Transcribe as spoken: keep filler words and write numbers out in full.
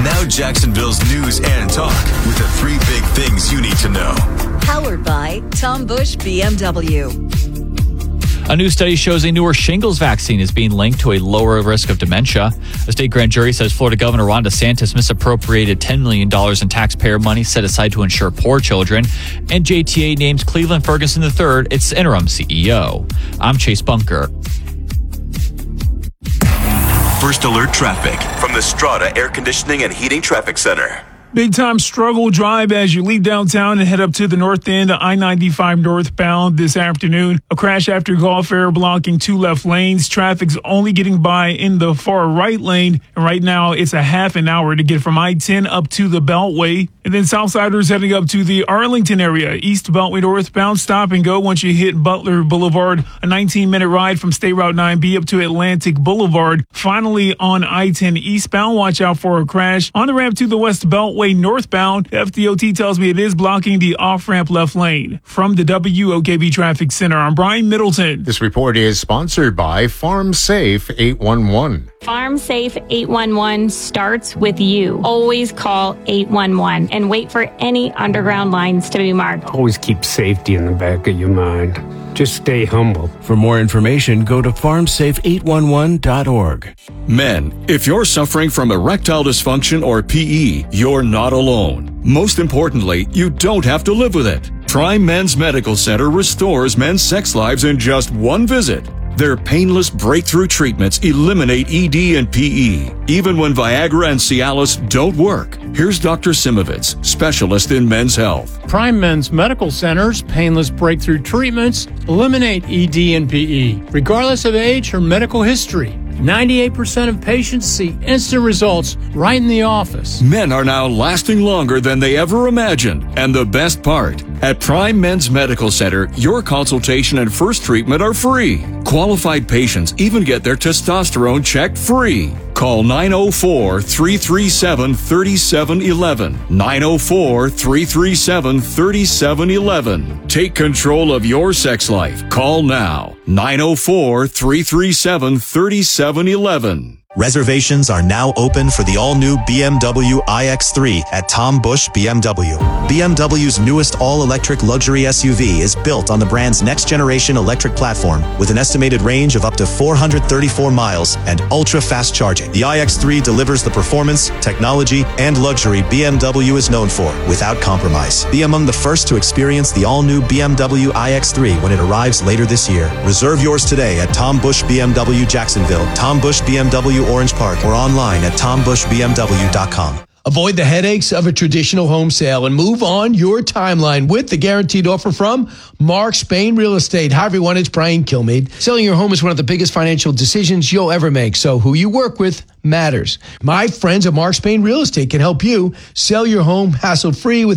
Now Jacksonville's news and talk with the three big things you need to know. Powered by Tom Bush B M W. A new study shows a newer shingles vaccine is being linked to a lower risk of dementia. A state grand jury says Florida Governor Ron DeSantis misappropriated ten million dollars in taxpayer money set aside to insure poor children. And J T A names Cleveland Ferguson the third its interim C E O. I'm Chase Bunker. First alert traffic from the Strata Air Conditioning and Heating Traffic Center. Big time struggle drive as you leave downtown and head up to the north end of I ninety-five northbound this afternoon. A crash after Gulf Air blocking two left lanes. Traffic's only getting by in the far right lane. And right now it's a half an hour to get from I ten up to the Beltway. And then Southsiders heading up to the Arlington area. East Beltway northbound, stop and go once you hit Butler Boulevard. A nineteen minute ride from State Route nine B up to Atlantic Boulevard. Finally on I ten eastbound, watch out for a crash on the ramp to the West Beltway northbound. F D O T tells me it is blocking the off-ramp left lane. From the W O K B Traffic Center, I'm Brian Middleton. This report is sponsored by Farm Safe eight one one. Farm Safe eight one one starts with you. Always call eight one one and wait for any underground lines to be marked. Always keep safety in the back of your mind. Just stay humble. For more information, go to farm safe eight one one dot org. Men, if you're suffering from erectile dysfunction or P E, you're not alone. Most importantly, you don't have to live with it. Prime Men's Medical Center restores men's sex lives in just one visit. Their painless breakthrough treatments eliminate E D and P E, even when Viagra and Cialis don't work. Here's Doctor Simovitz, specialist in men's health. Prime Men's Medical Center's painless breakthrough treatments eliminate E D and P E, regardless of age or medical history. ninety-eight percent of patients see instant results right in the office. Men are now lasting longer than they ever imagined. And the best part, at Prime Men's Medical Center, your consultation and first treatment are free. Qualified patients even get their testosterone checked free. Call nine oh four, three three seven, three seven one one. nine oh four, three three seven, three seven one one. Take control of your sex life. Call now. nine oh four, three three seven, three seven one one. Reservations are now open for the all-new B M W i X three at Tom Bush B M W. B M W's newest all-electric luxury S U V is built on the brand's next-generation electric platform with an estimated range of up to four hundred thirty-four miles and ultra-fast charging. The i X three delivers the performance, technology, and luxury B M W is known for without compromise. Be among the first to experience the all-new B M W i X three when it arrives later this year. Reserve yours today at Tom Bush B M W Jacksonville, Tom Bush B M W Orange Park, or online at tom bush b m w dot com. Avoid the headaches of a traditional home sale and move on your timeline with the guaranteed offer from Mark Spain Real Estate. Hi, everyone. It's Brian Kilmeade. Selling your home is one of the biggest financial decisions you'll ever make, so who you work with matters. My friends at Mark Spain Real Estate can help you sell your home hassle-free with